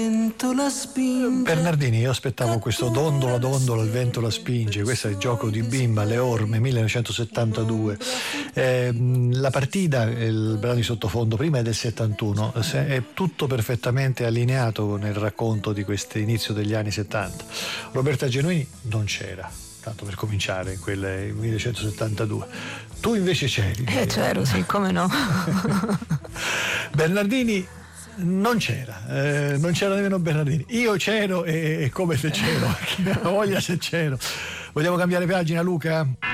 Bernardini, io aspettavo questo dondola dondola, il vento la spinge. Questo è il gioco di bimba, Le Orme, 1972. La partita, il brano di sottofondo prima è del 71, è tutto perfettamente allineato con il racconto di questo inizio degli anni 70. Roberta Genuini non c'era, tanto per cominciare, in quel 1972. Tu invece c'eri. C'ero, sì, come no. Bernardini non c'era, non c'era nemmeno Bernardini. Io c'ero e come se c'ero, voglia se c'ero. Vogliamo cambiare pagina, Luca?